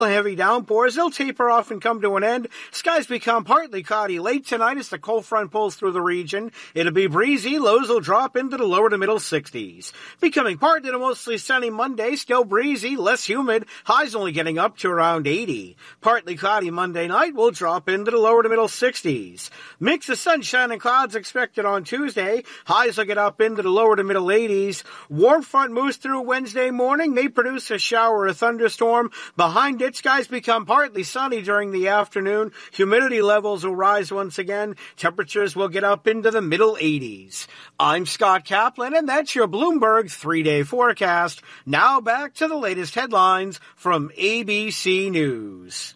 Heavy downpours, they'll taper off and come to an end. Skies become partly cloudy late tonight as the cold front pulls through the region. It'll be breezy. Lows will drop into the lower to middle 60s. Becoming partly to mostly sunny Monday, still breezy, less humid. Highs only getting up to around 80. Partly cloudy Monday night will drop into the lower to middle 60s. Mix of sunshine and clouds expected on Tuesday. Highs will get up into the lower to middle 80s. Warm front moves through Wednesday morning. May produce a shower or thunderstorm. Behind it, skies become partly sunny during the afternoon. Humidity levels will rise once again. Temperatures will get up into the middle 80s. I'm Scott Kaplan, and that's your Bloomberg 3-day forecast. Now back to the latest headlines from ABC News.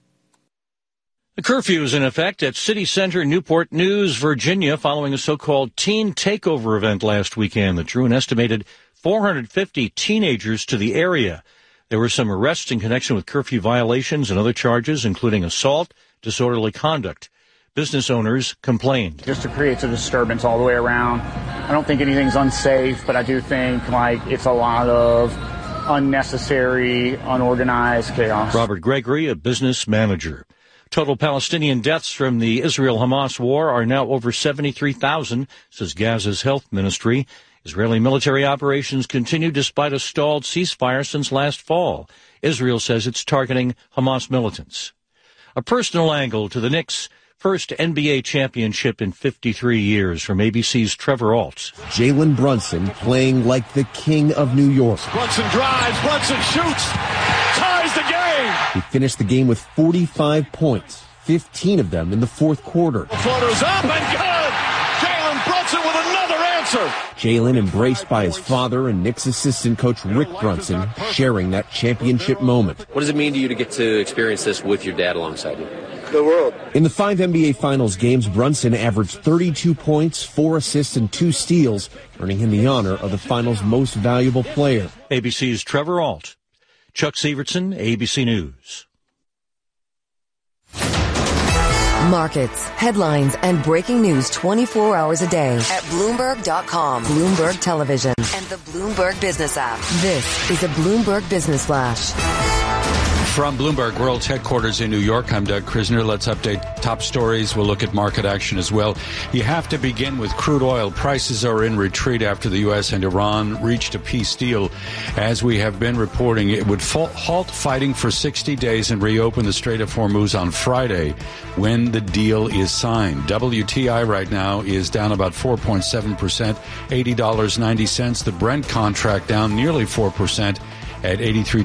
The curfew is in effect at City Center, Newport News, Virginia, following a so-called teen takeover event last weekend that drew an estimated 450 teenagers to the area. There were some arrests in connection with curfew violations and other charges, including assault, disorderly conduct. Business owners complained. Just to create a disturbance all the way around. I don't think anything's unsafe, but I do think it's a lot of unnecessary, unorganized chaos. Robert Gregory, a business manager. Total Palestinian deaths from the Israel-Hamas war are now over 73,000, says Gaza's health ministry. Israeli military operations continue despite a stalled ceasefire since last fall. Israel says it's targeting Hamas militants. A personal angle to the Knicks' first NBA championship in 53 years from ABC's Trevor Ault. Jalen Brunson playing like the king of New York. Brunson drives, Brunson shoots, ties the game. He finished the game with 45 points, 15 of them in the fourth quarter. Floaters up and good. Jalen Brunson with another answer. Jalen embraced by his father and Knicks assistant coach Rick Brunson, sharing that championship moment. What does it mean to you to get to experience this with your dad alongside you? The world. In the 5 NBA Finals games, Brunson averaged 32 points, 4 assists, and 2 steals, earning him the honor of the Finals' most valuable player. ABC's Trevor Ault. Chuck Severson, ABC News. Markets, headlines, and breaking news 24 hours a day at Bloomberg.com, Bloomberg Television, and the Bloomberg Business app. This is a Bloomberg Business Flash. From Bloomberg World's headquarters in New York, I'm Doug Krisner. Let's update top stories. We'll look at market action as well. You have to begin with crude oil. Prices are in retreat after the U.S. and Iran reached a peace deal. As we have been reporting, it would halt fighting for 60 days and reopen the Strait of Hormuz on Friday when the deal is signed. WTI right now is down about 4.7%, $80.90. The Brent contract down nearly 4%. At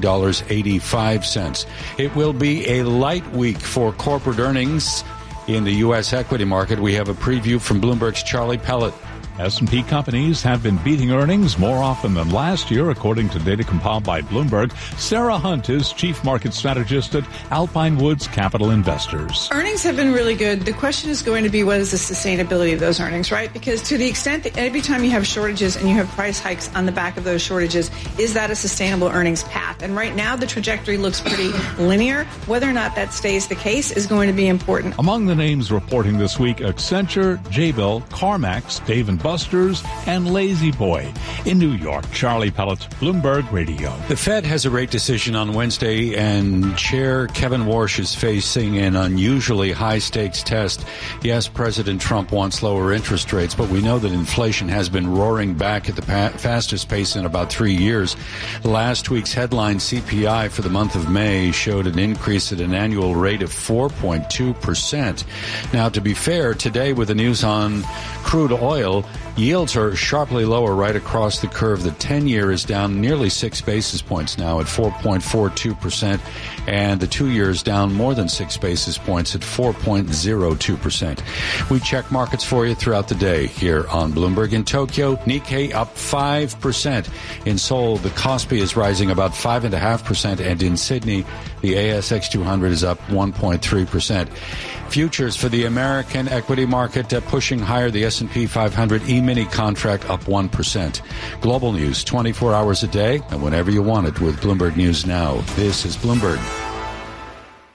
$83.85. It will be a light week for corporate earnings in the U.S. equity market. We have a preview from Bloomberg's Charlie Pellet. S&P companies have been beating earnings more often than last year, according to data compiled by Bloomberg. Sarah Hunt is chief market strategist at Alpine Woods Capital Investors. Earnings have been really good. The question is going to be, what is the sustainability of those earnings, right? Because to the extent that every time you have shortages and you have price hikes on the back of those shortages, is that a sustainable earnings path? And right now, the trajectory looks pretty linear. Whether or not that stays the case is going to be important. Among the names reporting this week, Accenture, Jabil, CarMax, Dave & Buster's, and Lazy Boy. In New York, Charlie Pellet, Bloomberg Radio. The Fed has a rate decision on Wednesday, and Chair Kevin Warsh is facing an unusually high-stakes test. Yes, President Trump wants lower interest rates, but we know that inflation has been roaring back at the fastest pace in about 3 years. Last week's headline CPI for the month of May showed an increase at an annual rate of 4.2%. Now, to be fair, today with the news on crude oil, yields are sharply lower right across the curve. The 10-year is down nearly 6 basis points now at 4.42%, and the 2-year is down more than 6 basis points at 4.02%. We check markets for you throughout the day here on Bloomberg. In Tokyo, Nikkei up 5%. In Seoul, the Kospi is rising about 5.5%, and in Sydney, the ASX 200 is up 1.3%. Futures for the American equity market pushing higher. The S&P 500 E-mini contract up 1%. Global news 24 hours a day and whenever you want it with Bloomberg News Now. This is Bloomberg.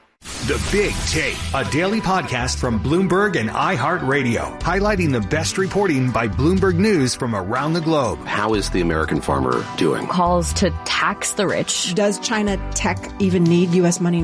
The Big Take, a daily podcast from Bloomberg and iHeartRadio, highlighting the best reporting by Bloomberg News from around the globe. How is the American farmer doing? Calls to tax the rich. Does China tech even need U.S. money